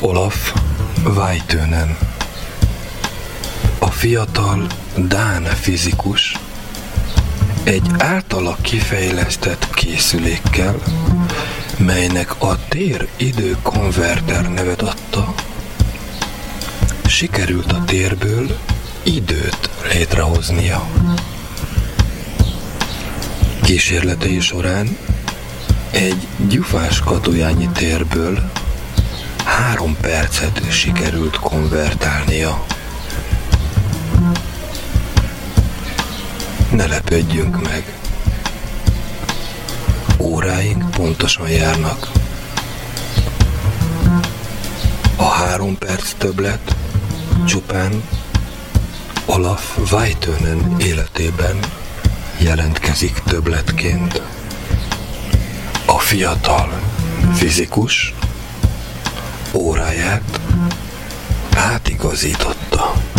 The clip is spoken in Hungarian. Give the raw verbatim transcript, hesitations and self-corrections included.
Olaf Väytönen. A fiatal dán fizikus egy általa kifejlesztett készülékkel, melynek a tér-idő konverter nevet adta, sikerült a térből időt létrehoznia. Kísérletei során egy gyufás katojányi térből három percet sikerült konvertálnia. Ne lepődjünk meg. Óráink pontosan járnak. A három perc többlet csupán Olaf Väytönen életében jelentkezik többletként. A fiatal fizikus óráját átigazította.